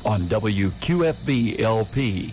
on WQFB LP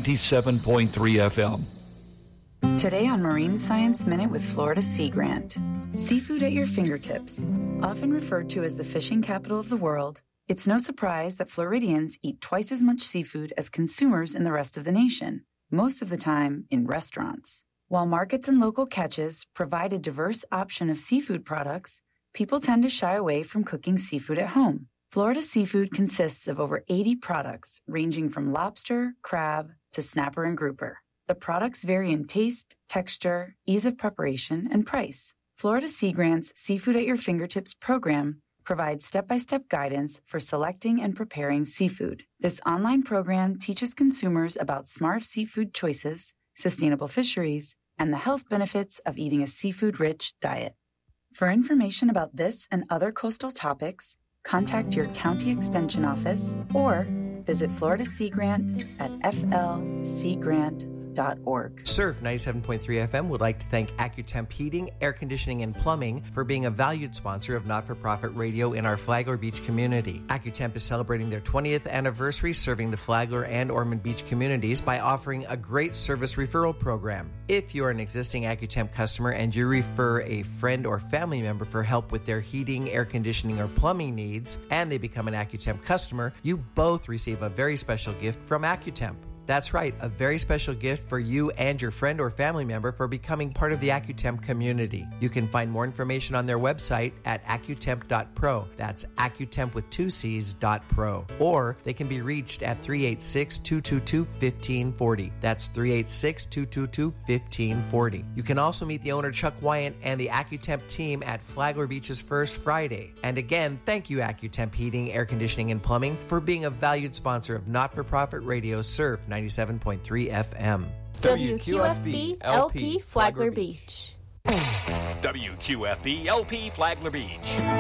97.3 FM. Today on Marine Science Minute with Florida Sea Grant. Seafood at your fingertips. Often referred to as the fishing capital of the world, it's no surprise that Floridians eat twice as much seafood as consumers in the rest of the nation, most of the time in restaurants. While markets and local catches provide a diverse option of seafood products, people tend to shy away from cooking seafood at home. Florida seafood consists of over 80 products, ranging from lobster, crab, to snapper and grouper. The products vary in taste, texture, ease of preparation, and price. Florida Sea Grant's Seafood at Your Fingertips program provides step-by-step guidance for selecting and preparing seafood. This online program teaches consumers about smart seafood choices, sustainable fisheries, and the health benefits of eating a seafood-rich diet. For information about this and other coastal topics, contact your county extension office or visit Florida Sea Grant at flseagrant.org. Surf 97.3 FM would like to thank AccuTemp Heating, Air Conditioning, and Plumbing for being a valued sponsor of not-for-profit radio in our Flagler Beach community. AccuTemp is celebrating their 20th anniversary serving the Flagler and Ormond Beach communities by offering a great service referral program. If you're an existing AccuTemp customer and you refer a friend or family member for help with their heating, air conditioning, or plumbing needs, and they become an AccuTemp customer, you both receive a very special gift from AccuTemp. That's right, a very special gift for you and your friend or family member for becoming part of the AccuTemp community. You can find more information on their website at accutemp.pro. That's AccuTemp with 2 C's.pro. Or they can be reached at 386-222-1540. That's 386-222-1540. You can also meet the owner Chuck Wyant and the AccuTemp team at Flagler Beach's First Friday. And again, thank you AccuTemp Heating, Air Conditioning, and Plumbing for being a valued sponsor of not-for-profit radio Surf 97.3 FM. WQFB LP Flagler Beach. WQFB LP Flagler Beach.